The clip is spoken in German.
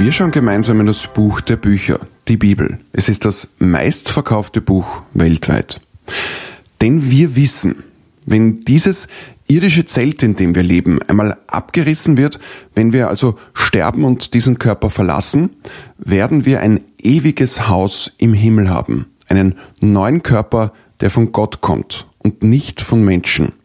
Wir schauen gemeinsam in das Buch der Bücher, die Bibel. Es ist das meistverkaufte Buch weltweit. Denn wir wissen, wenn dieses irdische Zelt, in dem wir leben, einmal abgerissen wird, wenn wir also sterben und diesen Körper verlassen, werden wir ein ewiges Haus im Himmel haben. Einen neuen Körper, der von Gott kommt und nicht von Menschen.